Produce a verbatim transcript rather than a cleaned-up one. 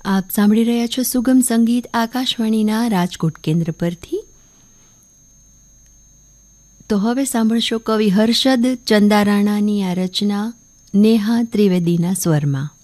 આપ સાંભળી રહ્યા છો સુગમ સંગીત આકાશવાણીના રાજકોટ કેન્દ્ર પરથી. તો હવે સાંભળશો કવિ હર્ષદ ચંદારાણાની આ રચના નેહા ત્રિવેદીના સ્વરમાં.